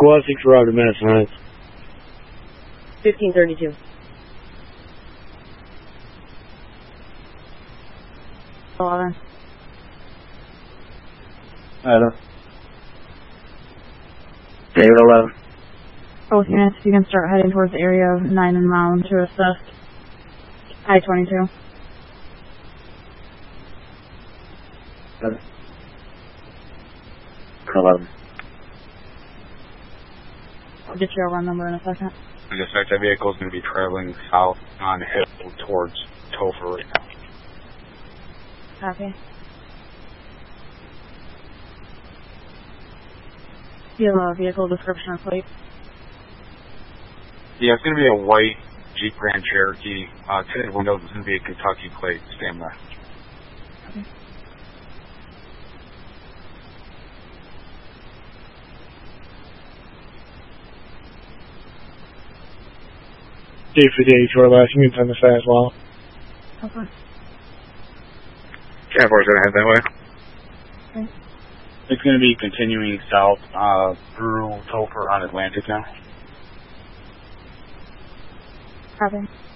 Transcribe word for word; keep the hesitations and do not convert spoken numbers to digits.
Quad six arrived at Madison Heights. fifteen thirty-two. eleven. Adam. David eleven. Both units, you can start heading towards the area of nine and Mound to assist. I twenty-two. eleven. I'll get your run number in a second. I suspect that vehicle is going to be traveling south on the hill towards Topher right now. Copy. Do you have a vehicle description or plate? Yeah, it's going to be a white Jeep Grand Cherokee. Uh, tinted windows. It's going to be a Kentucky plate. Stand by. Okay. D fifty-eight short last, you can send this fast wall. Okay. ten four is going to head that way. Okay. It's going to be continuing south uh, through Topher on Atlantic now. Copy.